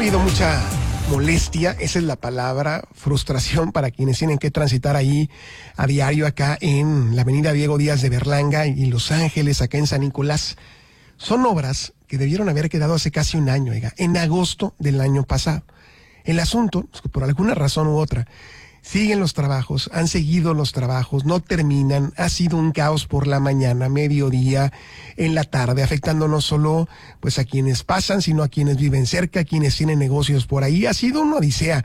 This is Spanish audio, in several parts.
habido mucha molestia, esa es la palabra, frustración para quienes tienen que transitar ahí a diario acá en la avenida Diego Díaz de Berlanga y Los Ángeles, acá en San Nicolás. Son obras que debieron haber quedado hace casi un año, en agosto del año pasado. El asunto es que por alguna razón u otra siguen los trabajos, han seguido los trabajos, no terminan, ha sido un caos por la mañana, mediodía, en la tarde, afectando no solo pues a quienes pasan, sino a quienes viven cerca, a quienes tienen negocios por ahí. Ha sido una odisea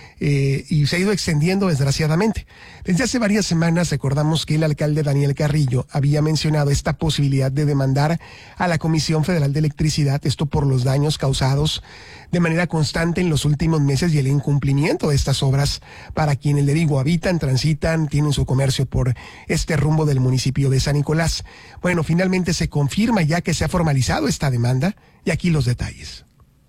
y se ha ido extendiendo desgraciadamente. Desde hace varias semanas recordamos que el alcalde Daniel Carrillo había mencionado esta posibilidad de demandar a la Comisión Federal de Electricidad, esto por los daños causados de manera constante en los últimos meses y el incumplimiento de estas obras para quienes, le digo, habitan, transitan, tienen su comercio por este rumbo del municipio de San Nicolás. Bueno, finalmente se confirma ya que se ha formalizado esta demanda y aquí los detalles.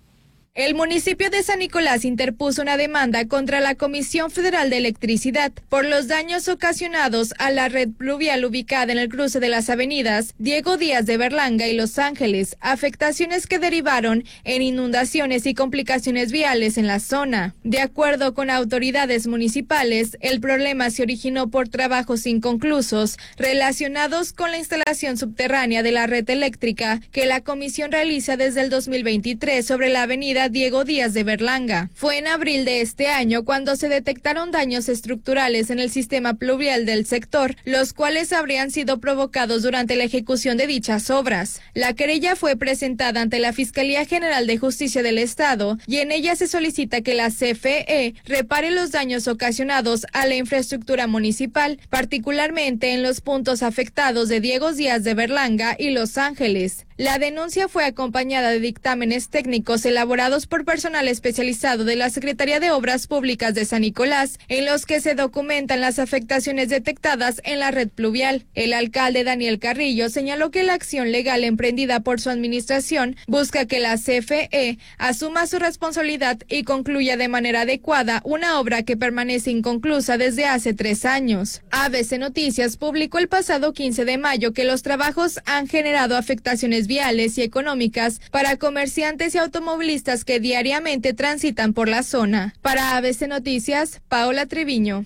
El municipio de San Nicolás interpuso una demanda contra la Comisión Federal de Electricidad por los daños ocasionados a la red pluvial ubicada en el cruce de las avenidas Diego Díaz de Berlanga y Los Ángeles, afectaciones que derivaron en inundaciones y complicaciones viales en la zona. De acuerdo con autoridades municipales, el problema se originó por trabajos inconclusos relacionados con la instalación subterránea de la red eléctrica que la comisión realiza desde el 2023 sobre la avenida Diego Díaz de Berlanga. Fue en abril de este año cuando se detectaron daños estructurales en el sistema pluvial del sector, los cuales habrían sido provocados durante la ejecución de dichas obras. La querella fue presentada ante la Fiscalía General de Justicia del Estado y en ella se solicita que la CFE repare los daños ocasionados a la infraestructura municipal, particularmente en los puntos afectados de Diego Díaz de Berlanga y Los Ángeles. La denuncia fue acompañada de dictámenes técnicos elaborados por personal especializado de la Secretaría de Obras Públicas de San Nicolás, en los que se documentan las afectaciones detectadas en la red pluvial. El alcalde Daniel Carrillo señaló que la acción legal emprendida por su administración busca que la CFE asuma su responsabilidad y concluya de manera adecuada una obra que permanece inconclusa desde hace 3 años. ABC Noticias publicó el pasado 15 de mayo que los trabajos han generado afectaciones viales y económicas para comerciantes y automovilistas que diariamente transitan por la zona. Para ABC Noticias, Paola Treviño.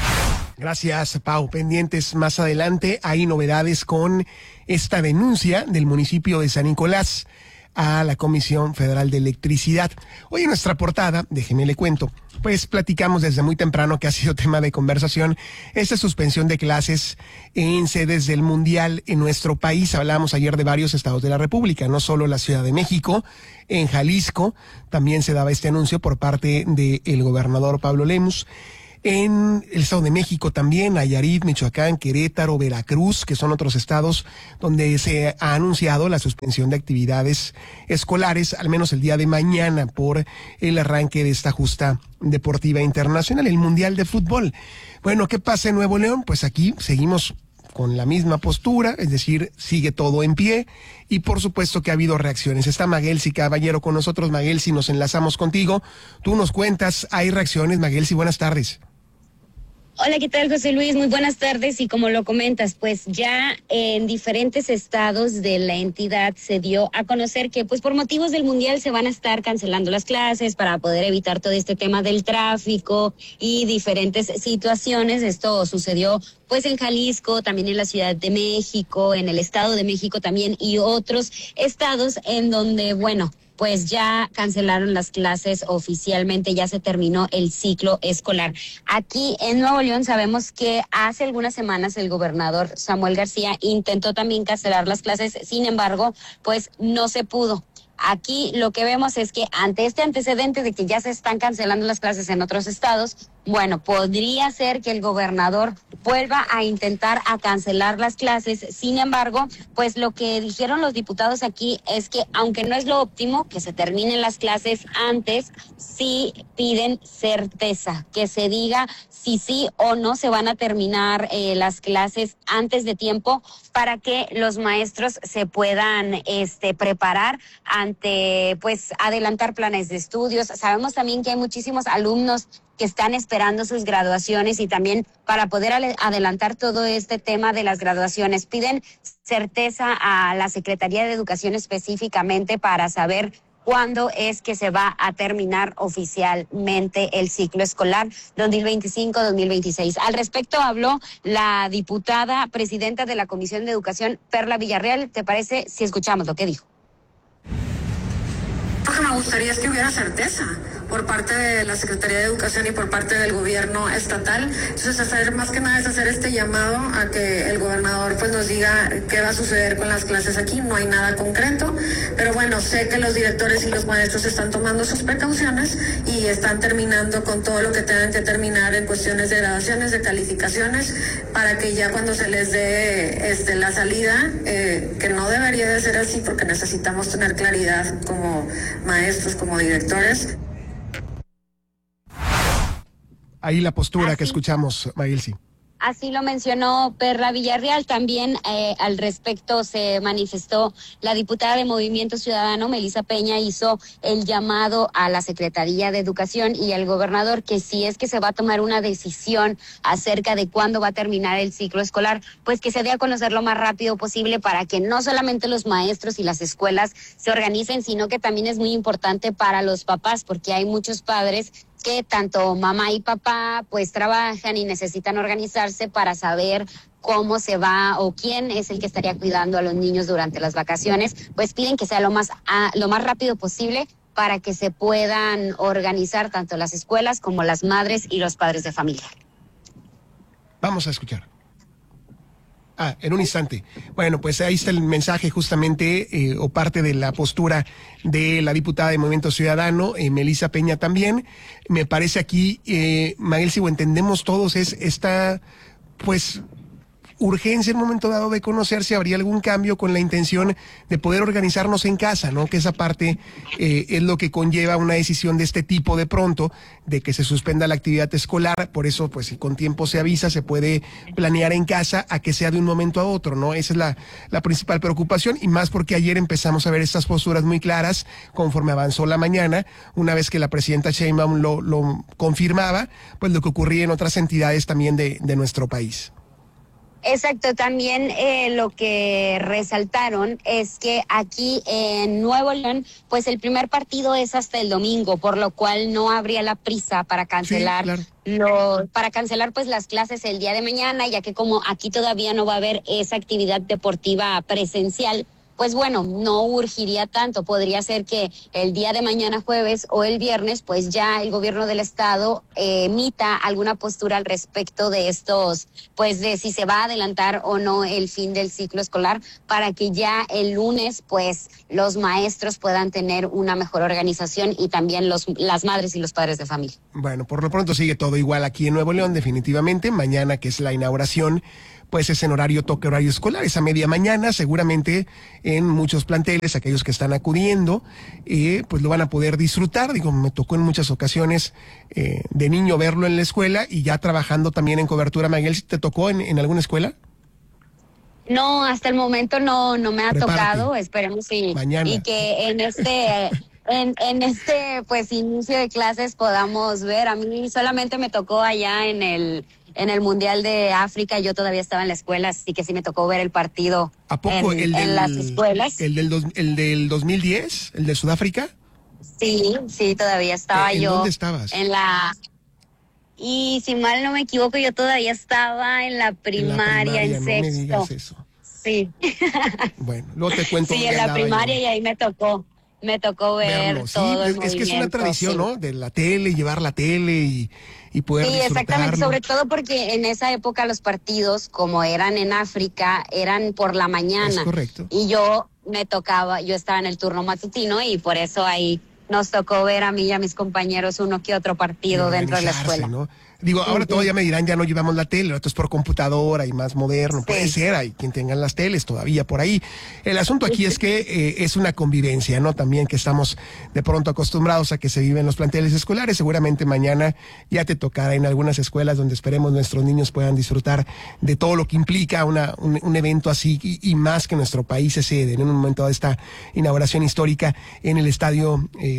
Gracias, Pau. Pendientes más adelante, hay novedades con esta denuncia del municipio de San Nicolás a la Comisión Federal de Electricidad. Hoy en nuestra portada, déjeme le cuento, pues platicamos desde muy temprano que ha sido tema de conversación esta suspensión de clases en sedes del Mundial en nuestro país. Hablamos ayer de varios estados de la República, no solo la Ciudad de México, en Jalisco también se daba este anuncio por parte del gobernador Pablo Lemus. En el Estado de México también, Nayarit, Michoacán, Querétaro, Veracruz, que son otros estados donde se ha anunciado la suspensión de actividades escolares, al menos el día de mañana, por el arranque de esta justa deportiva internacional, el Mundial de Fútbol. Bueno, ¿qué pasa en Nuevo León? Pues aquí seguimos con la misma postura, es decir, sigue todo en pie y por supuesto que ha habido reacciones. Está Maguelsi Caballero con nosotros. Maguelsi, nos enlazamos contigo. Tú nos cuentas, hay reacciones. Maguelsi, buenas tardes. Hola, ¿qué tal, José Luis? Muy buenas tardes y como lo comentas, pues ya en diferentes estados de la entidad se dio a conocer que pues por motivos del Mundial se van a estar cancelando las clases para poder evitar todo este tema del tráfico y diferentes situaciones. Esto sucedió pues en Jalisco, también en la Ciudad de México, en el Estado de México también y otros estados en donde, bueno, pues ya cancelaron las clases oficialmente, ya se terminó el ciclo escolar. Aquí en Nuevo León sabemos que hace algunas semanas el gobernador Samuel García intentó también cancelar las clases, sin embargo, pues no se pudo. Aquí lo que vemos es que ante este antecedente de que ya se están cancelando las clases en otros estados, bueno, podría ser que el gobernador vuelva a intentar a cancelar las clases. Sin embargo, pues lo que dijeron los diputados aquí es que aunque no es lo óptimo que se terminen las clases antes, sí piden certeza, que se diga si sí o no se van a terminar las clases antes de tiempo para que los maestros se puedan preparar ante pues adelantar planes de estudios. Sabemos también que hay muchísimos alumnos que están esperando sus graduaciones y también para poder adelantar todo este tema de las graduaciones piden certeza a la Secretaría de Educación específicamente para saber cuándo es que se va a terminar oficialmente el ciclo escolar 2025-2026. Al respecto habló la diputada presidenta de la Comisión de Educación, Perla Villarreal. ¿Te parece si escuchamos lo que dijo? Lo que me gustaría es que hubiera certeza por parte de la Secretaría de Educación y por parte del gobierno estatal. Entonces, más que nada es hacer este llamado a que el gobernador pues nos diga qué va a suceder con las clases aquí. No hay nada concreto, pero bueno, sé que los directores y los maestros están tomando sus precauciones y están terminando con todo lo que tengan que terminar en cuestiones de graduaciones, de calificaciones, para que ya cuando se les dé la salida, que no debería de ser así porque necesitamos tener claridad como maestros, como directores. Ahí la postura que escuchamos, Maguilsi. Así lo mencionó Perla Villarreal. También al respecto se manifestó la diputada de Movimiento Ciudadano, Melissa Peña, hizo el llamado a la Secretaría de Educación y al gobernador que si es que se va a tomar una decisión acerca de cuándo va a terminar el ciclo escolar, pues que se dé a conocer lo más rápido posible para que no solamente los maestros y las escuelas se organicen, sino que también es muy importante para los papás, porque hay muchos padres que tanto mamá y papá pues trabajan y necesitan organizarse para saber cómo se va o quién es el que estaría cuidando a los niños durante las vacaciones. Pues piden que sea lo más rápido posible para que se puedan organizar tanto las escuelas como las madres y los padres de familia. Vamos a escuchar. En un instante. Bueno, pues ahí está el mensaje justamente, o parte de la postura de la diputada de Movimiento Ciudadano, Melissa Peña también. Me parece aquí, Maguilsi, o entendemos todos, es esta, pues, urgencia en un momento dado de conocer si habría algún cambio con la intención de poder organizarnos en casa, ¿no? Que esa parte es lo que conlleva una decisión de este tipo de pronto, de que se suspenda la actividad escolar. Por eso, pues, si con tiempo se avisa, se puede planear en casa a que sea de un momento a otro, ¿no? Esa es la principal preocupación, y más porque ayer empezamos a ver estas posturas muy claras conforme avanzó la mañana, una vez que la presidenta Sheinbaum lo confirmaba, pues lo que ocurría en otras entidades también de nuestro país. Exacto, también lo que resaltaron es que aquí en Nuevo León, pues el primer partido es hasta el domingo, por lo cual no habría la prisa para cancelar, sí, claro, para cancelar pues las clases el día de mañana, ya que como aquí todavía no va a haber esa actividad deportiva presencial, pues bueno, no urgiría tanto. Podría ser que el día de mañana jueves o el viernes, pues ya el gobierno del estado emita alguna postura al respecto de estos, pues de si se va a adelantar o no el fin del ciclo escolar, para que ya el lunes, pues los maestros puedan tener una mejor organización y también las madres y los padres de familia. Bueno, por lo pronto sigue todo igual aquí en Nuevo León, definitivamente. Mañana, que es la inauguración, pues es en horario escolar, es a media mañana, seguramente en muchos planteles, aquellos que están acudiendo, pues lo van a poder disfrutar. Digo, me tocó en muchas ocasiones de niño verlo en la escuela y ya trabajando también en cobertura. Miguel, ¿te tocó en alguna escuela? No, hasta el momento no me ha tocado, esperemos mañana. Y que en este pues inicio de clases podamos ver. A mí solamente me tocó allá en el Mundial de África. Yo todavía estaba en la escuela, así que sí me tocó ver el partido. ¿A poco en las escuelas? ¿El del 2010? ¿El de Sudáfrica? Sí, todavía estaba yo. ¿En dónde estabas? Y si mal no me equivoco, yo todavía estaba en la primaria, en sexto. No me digas eso. Sí. Bueno, luego te cuento. Sí, en la primaria y ahí me tocó ver verlo. Todo el es que es una tradición, sí, ¿no? De la tele, llevar la tele y poder disfrutarlo. Sí, exactamente, sobre todo porque en esa época los partidos, como eran en África, eran por la mañana. Es correcto. Y yo estaba en el turno matutino y por eso ahí nos tocó ver a mí y a mis compañeros uno que otro partido dentro de la escuela. ¿No? Digo, ahora todavía me dirán, ya no llevamos la tele, esto es por computadora y más moderno. Sí. Puede ser, hay quien tenga las teles todavía por ahí. El asunto aquí es que es una convivencia, ¿no? También que estamos de pronto acostumbrados a que se vive en los planteles escolares. Seguramente mañana ya te tocará en algunas escuelas donde esperemos nuestros niños puedan disfrutar de todo lo que implica un evento así y más que nuestro país se cede en un momento de esta inauguración histórica en el estadio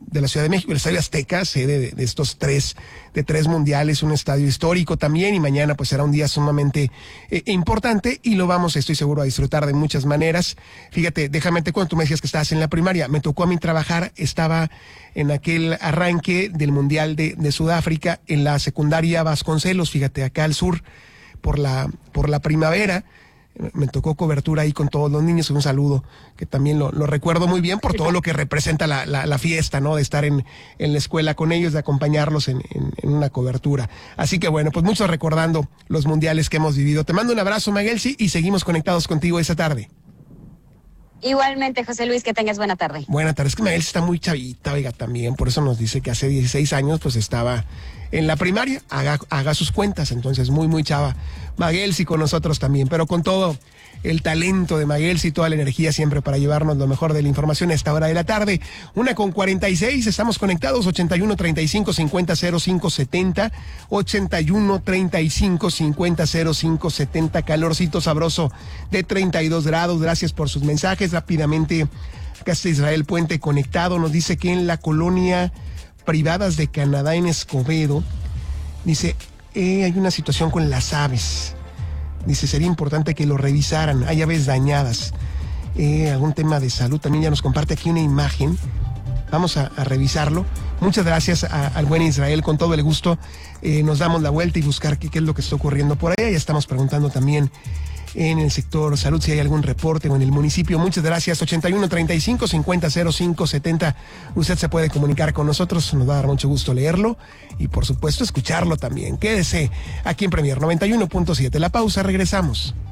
de la Ciudad de México, el Estadio Azteca, sede de estos tres mundiales, un estadio histórico también, y mañana pues será un día sumamente importante y lo vamos, estoy seguro, a disfrutar de muchas maneras. Fíjate, déjame te cuento, tú me decías que estabas en la primaria, me tocó a mí trabajar, estaba en aquel arranque del Mundial de Sudáfrica en la secundaria Vasconcelos, fíjate, acá al sur, por la primavera. Me tocó cobertura ahí con todos los niños, un saludo, que también lo recuerdo muy bien por todo lo que representa la fiesta, ¿no? De estar en la escuela con ellos, de acompañarlos en una cobertura. Así que bueno, pues muchos recordando los mundiales que hemos vivido. Te mando un abrazo, Maguelsi, y seguimos conectados contigo esta tarde. Igualmente, José Luis, que tengas buena tarde. Buena tarde. Es que Maguelsi está muy chavita, oiga, también, por eso nos dice que hace 16 años pues estaba en la primaria, haga sus cuentas, entonces muy chava Maguelsi con nosotros también, pero con todo el talento de Maguelsi, toda la energía siempre para llevarnos lo mejor de la información a esta hora de la tarde. 1:46, estamos conectados, 81 35 50 05 70, 81 35 50 05 70, calorcito sabroso de 32 grados, gracias por sus mensajes. Rápidamente, acá está Israel Puente conectado, nos dice que en la colonia Privadas de Canadá en Escobedo, dice, hay una situación con las aves. Dice, sería importante que lo revisaran, hay aves dañadas. Algún tema de salud, también ya nos comparte aquí una imagen. Vamos a revisarlo. Muchas gracias al buen Israel, con todo el gusto. Nos damos la vuelta y buscar qué es lo que está ocurriendo por allá. Ya estamos preguntando también en el sector salud si hay algún reporte o en el municipio. Muchas gracias. 81 35 50 05 70. Usted se puede comunicar con nosotros, nos va a dar mucho gusto leerlo y por supuesto escucharlo también. Quédese aquí en Premier 91.7. La pausa, regresamos.